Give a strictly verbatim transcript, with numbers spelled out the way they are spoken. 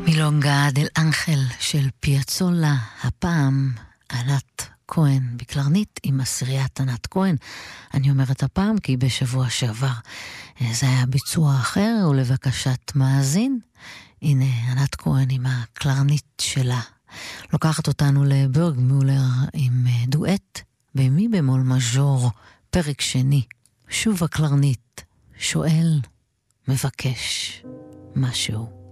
מילונגה דל אנחל של פיאצולה, הפעם ענת כהן בקלרנית עם עשיריית ענת כהן. אני אומרת הפעם כי בשבוע שעבר זה היה ביצוע אחר ולבקשת מאזין. הנה ענת כהן עם הקלרנית שלה. לוקחת אותנו לברג מולר עם דואט במי במול מז'ור, פרק שני. שוב הקלרנית, שואל, מבקש משהו.